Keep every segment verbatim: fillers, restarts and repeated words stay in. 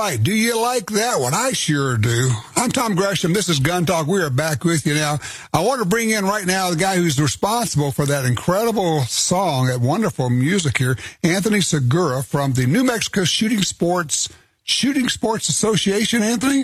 right. Do you like that one? I sure do. I'm Tom Gresham. This is Gun Talk. We are back with you now. I want to bring in right now the guy who's responsible for that incredible song, that wonderful music here, Anthony Segura from the New Mexico Shooting Sports Shooting Sports Association. Anthony?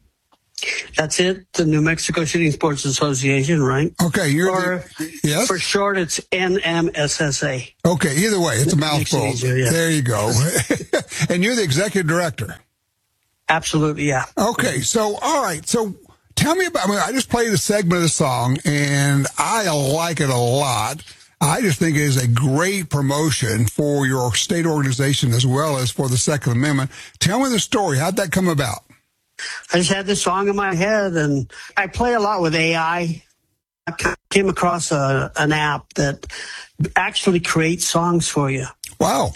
That's it, the New Mexico Shooting Sports Association, right? Okay, you're or, the, yes? For short, it's N M S S A. Okay, either way, it's a mouthful. It easier, yeah. There you go. And you're the executive director. Absolutely, yeah. Okay, so, all right, so tell me about, I mean, I just played a segment of the song, and I like it a lot. I just think it is a great promotion for your state organization as well as for the Second Amendment. Tell me the story. How'd that come about? I just had this song in my head, and I play a lot with A I. I came across a, an app that actually creates songs for you. Wow.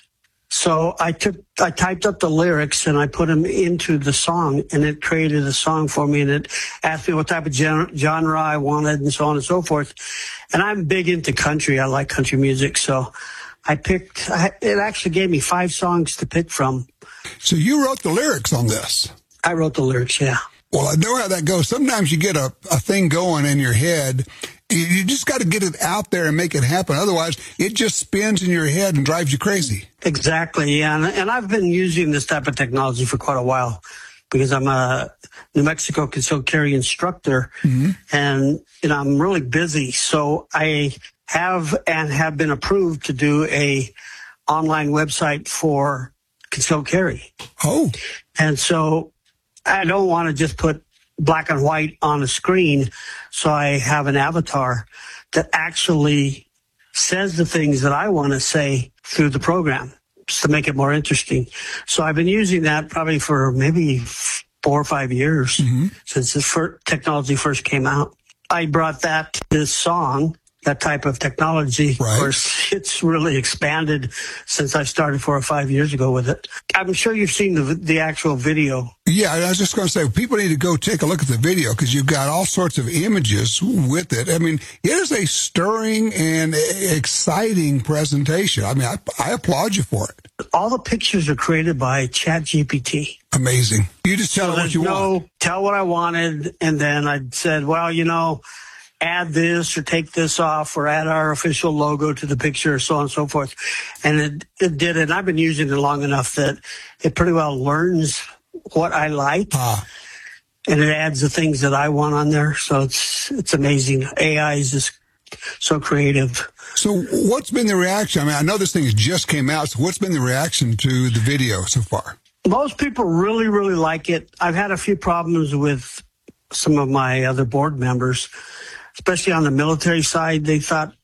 So I took, I typed up the lyrics and I put them into the song, and it created a song for me, and it asked me what type of genre I wanted and so on and so forth. And I'm big into country. I like country music. So I picked, it actually gave me five songs to pick from. So you wrote the lyrics on this? I wrote the lyrics, yeah. Well, I know how that goes. Sometimes you get a, a thing going in your head. You, you just got to get it out there and make it happen. Otherwise, it just spins in your head and drives you crazy. Exactly, yeah. And, and I've been using this type of technology for quite a while because I'm a New Mexico concealed carry instructor, mm-hmm. and you know I'm really busy. So I have and have been approved to do a online website for concealed carry. Oh. And so I don't want to just put black and white on a screen, so I have an avatar that actually says the things that I want to say through the program just to make it more interesting. So I've been using that probably for maybe four or five years mm-hmm. since this first technology first came out. I brought that to this song, that type of technology. Right. Of course, it's really expanded since I started four or five years ago with it. I'm sure you've seen the the actual video. Yeah, I was just going to say, people need to go take a look at the video because you've got all sorts of images with it. I mean, it is a stirring and exciting presentation. I mean, I, I applaud you for it. All the pictures are created by ChatGPT. Amazing. You just tell so it what you no, want. Tell what I wanted, and then I said, well, you know, add this or take this off or add our official logo to the picture, so on and so forth. And it, it did it. And I've been using it long enough that it pretty well learns what I like. Ah. And it adds the things that I want on there. So it's it's amazing. A I is just so creative. So what's been the reaction? I mean, I know this thing just came out. So what's been the reaction to the video so far? Most people really, really like it. I've had a few problems with some of my other board members, especially on the military side. They thought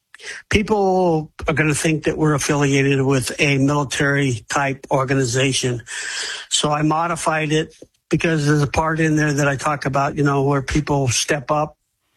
people are going to think that we're affiliated with a military type organization. So I modified it because there's a part in there that I talk about, you know, where people step up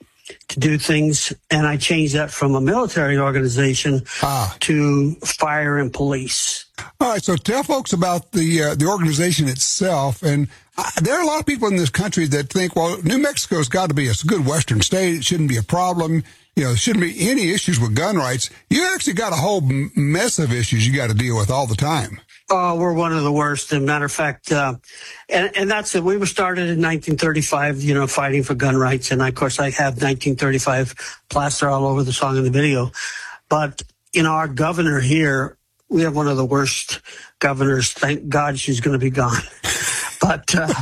to do things. And I changed that from a military organization ah. to fire and police. All right. So tell folks about the, uh, the organization itself. And uh, there are a lot of people in this country that think, well, New Mexico's got to be a good Western state. It shouldn't be a problem. You know, there shouldn't be any issues with gun rights. You actually got a whole mess of issues you got to deal with all the time. Oh, we're one of the worst. As a matter of fact, uh, and, and that's it. We were started in nineteen thirty-five, you know, fighting for gun rights. And of course, I have nineteen thirty-five plastered all over the song and the video. But, you know, our governor here, we have one of the worst governors. Thank God she's going to be gone. But uh,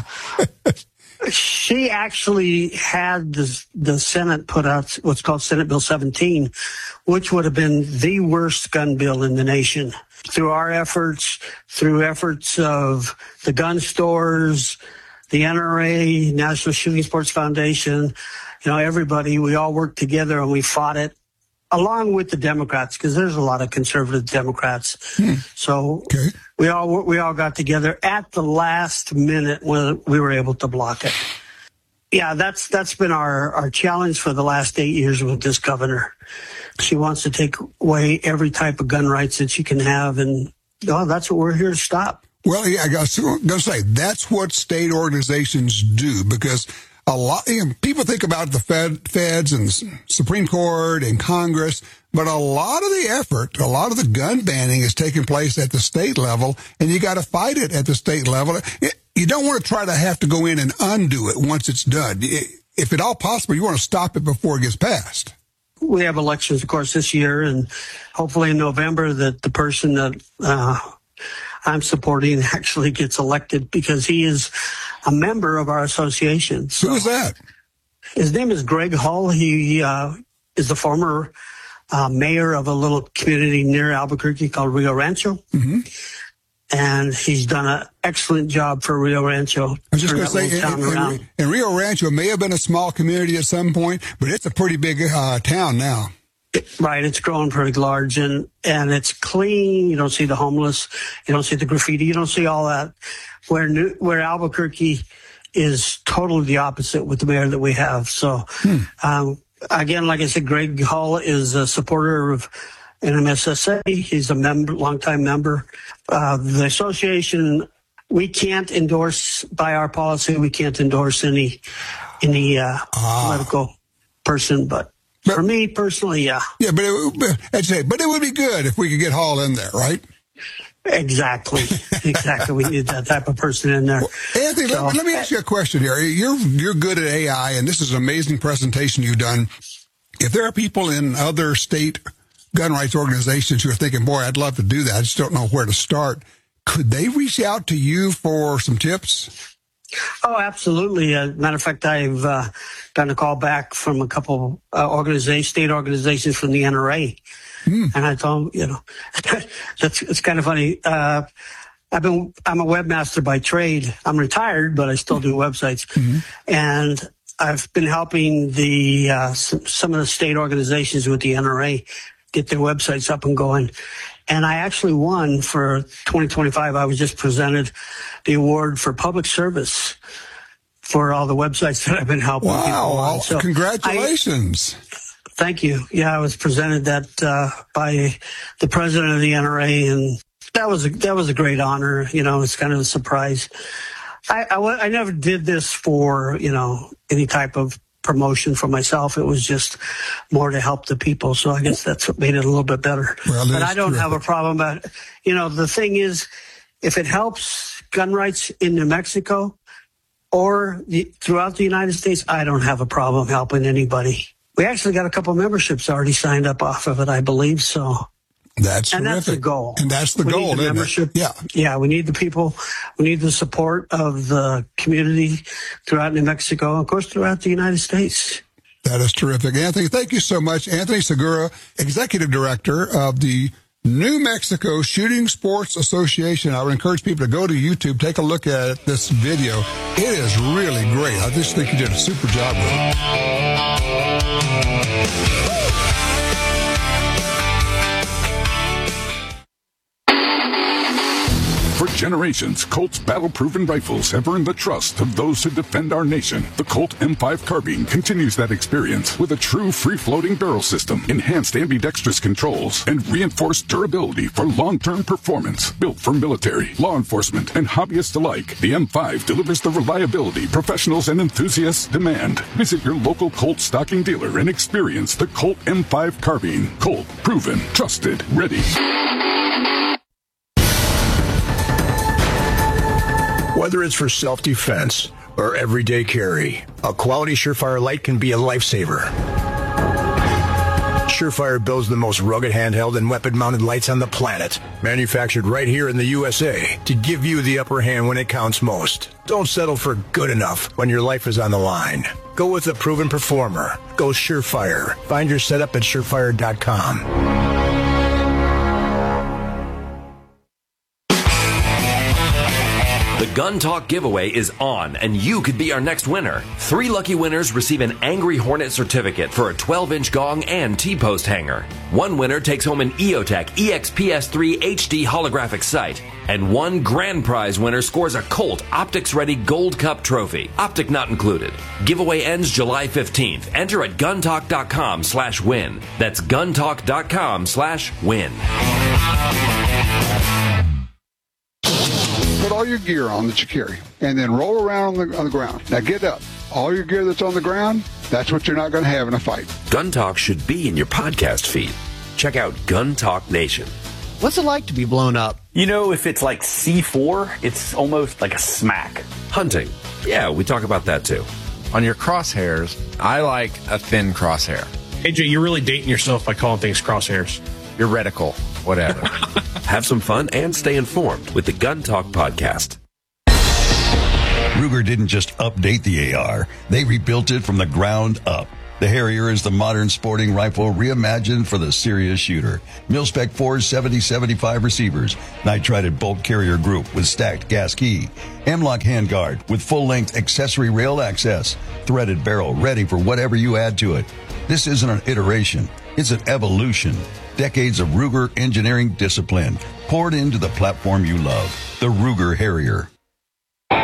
she actually had the, the Senate put out what's called Senate Bill seventeen, which would have been the worst gun bill in the nation. Through our efforts, through efforts of the gun stores, the N R A, National Shooting Sports Foundation, you know, everybody, we all worked together and we fought it along with the Democrats, because there's a lot of conservative Democrats. Hmm. So okay. we all we all got together at the last minute when we were able to block it. Yeah, that's that's been our, our challenge for the last eight years with this governor. She wants to take away every type of gun rights that she can have, and oh, that's what we're here to stop. Well, yeah, I was going to say, that's what state organizations do, because a lot, you know, people think about the Fed, feds and the Supreme Court and Congress, but a lot of the effort, a lot of the gun banning is taking place at the state level, and you got to fight it at the state level. It, you don't want to try to have to go in and undo it once it's done. If at all possible, you want to stop it before it gets passed. We have elections, of course, this year, and hopefully in November that the person that uh, I'm supporting actually gets elected, because he is a member of our association. So who is that? His name is Greg Hull. He uh, is the former uh, mayor of a little community near Albuquerque called Rio Rancho. Mm-hmm. And he's done an excellent job for Rio Rancho. I was just going to say, and, and, and Rio Rancho may have been a small community at some point, but it's a pretty big uh, town now. It, right, it's grown pretty large, and, and it's clean. You don't see the homeless. You don't see the graffiti. You don't see all that. Where New, where Albuquerque is totally the opposite with the mayor that we have. So, hmm. um, again, like I said, Greg Hull is a supporter of N M S S A. He's a member, longtime member. Uh, the association, we can't endorse, by our policy, we can't endorse any any uh, ah. political person, but, but for me personally, yeah. Yeah, but it, but, I'd say, but it would be good if we could get Hall in there, right? Exactly. Exactly. We need that type of person in there. Well, Anthony, so, let, let me ask you a question here. You're, you're good at A I, and this is an amazing presentation you've done. If there are people in other state gun rights organizations who are thinking, boy, I'd love to do that, I just don't know where to start, could they reach out to you for some tips? Oh, absolutely. As a matter of fact, I've uh, gotten a call back from a couple uh, organizations, state organizations from the N R A. Mm. And I told them, you know, that's it's kind of funny. Uh, I've been, I'm a webmaster by trade. I'm retired, but I still do websites. Mm-hmm. And I've been helping the uh, some, some of the state organizations with the N R A get their websites up and going. And I actually won for twenty twenty-five. I was just presented the award for public service for all the websites that I've been helping wow, people on. So congratulations. I, thank you. Yeah, I was presented that uh, by the president of the N R A, and that was a, that was a great honor. You know, it's kind of a surprise. I, I, I never did this for, you know, any type of promotion for myself. It was just more to help the people. So I guess that's what made it a little bit better. Well, but I don't terrific. have a problem about it. You know, the thing is, if it helps gun rights in New Mexico or the, throughout the United States, I don't have a problem helping anybody. We actually got a couple memberships already signed up off of it, I believe. So that's and terrific. that's the goal. And that's the we goal, need the isn't membership. it? Yeah. Yeah, we need the people. We need the support of the community throughout New Mexico, and of course, throughout the United States. That is terrific. Anthony, thank you so much. Anthony Segura, Executive Director of the New Mexico Shooting Sports Association. I would encourage people to go to YouTube, take a look at this video. It is really great. I just think you did a super job with it. For generations, Colt's battle-proven rifles have earned the trust of those who defend our nation. The Colt M five carbine continues that experience with a true free-floating barrel system, enhanced ambidextrous controls, and reinforced durability for long-term performance. Built for military, law enforcement, and hobbyists alike, the M five delivers the reliability professionals and enthusiasts demand. Visit your local Colt stocking dealer and experience the Colt M five carbine. Colt, proven, trusted, ready. Whether it's for self-defense or everyday carry, a quality Surefire light can be a lifesaver. Surefire builds the most rugged handheld and weapon-mounted lights on the planet, manufactured right here in the U S A to give you the upper hand when it counts most. Don't settle for good enough when your life is on the line. Go with a proven performer. Go Surefire. Find your setup at surefire dot com. The Gun Talk giveaway is on, and you could be our next winner. Three lucky winners receive an Angry Hornet certificate for a twelve-inch gong and T-post hanger. One winner takes home an EOTech E X P S three H D holographic sight. And one grand prize winner scores a Colt Optics-ready Gold Cup trophy. Optic not included. Giveaway ends July fifteenth. Enter at guntalk.com slash win. That's guntalk.com slash win. Put all your gear on that you carry, and then roll around on the, on the ground. Now get up. All your gear that's on the ground, that's what you're not going to have in a fight. Gun Talk should be in your podcast feed. Check out Gun Talk Nation. What's it like to be blown up? You know, if it's like C four, it's almost like a smack. Hunting. Yeah, we talk about that too. On your crosshairs, I like a thin crosshair. A J, you're really dating yourself by calling things crosshairs. Your reticle, whatever. Have some fun and stay informed with the Gun Talk Podcast. Ruger didn't just update the A R. They rebuilt it from the ground up. The Harrier is the modern sporting rifle reimagined for the serious shooter. Mil-spec four seventy seventy-five receivers, nitrided bolt carrier group with stacked gas key, M-LOK handguard with full-length accessory rail access, threaded barrel ready for whatever you add to it. This isn't an iteration, it's an evolution. Decades of Ruger engineering discipline poured into the platform you love. The Ruger Harrier.